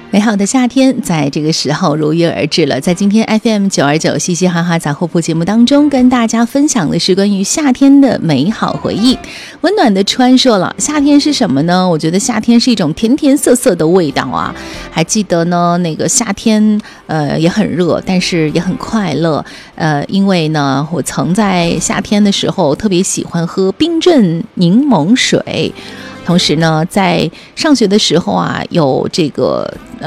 美好的夏天在这个时候如约而至了。在今天 FM929 嘻嘻哈哈杂货铺节目当中，跟大家分享的是关于夏天的美好回忆，温暖的穿梭了。夏天是什么呢？我觉得夏天是一种甜甜涩涩的味道啊。还记得呢，那个夏天也很热，但是也很快乐。因为呢，我曾在夏天的时候特别喜欢喝冰镇柠檬水。同时呢，在上学的时候啊，有这个